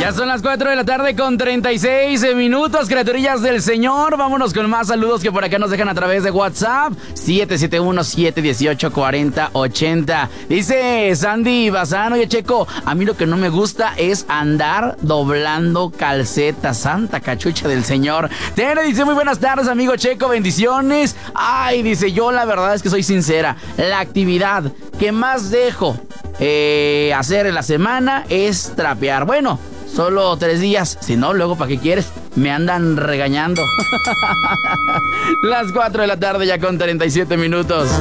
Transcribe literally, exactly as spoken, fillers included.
Ya son las cuatro de la tarde con treinta y seis minutos, criaturillas del Señor. Vámonos con más saludos que por acá nos dejan a través de WhatsApp. siete siete uno, siete uno ocho, cuatro cero ocho cero. Dice Sandy Bazán: oye, Checo, a mí lo que no me gusta es andar doblando calcetas. Santa cachucha del Señor. Tere dice: muy buenas tardes, amigo Checo, bendiciones. Ay, dice, yo la verdad es que soy sincera. La actividad que más dejo eh, hacer en la semana es trapear. Bueno, solo tres días, si no, luego ¿para qué quieres? Me andan regañando. Las cuatro de la tarde ya con treinta y siete minutos.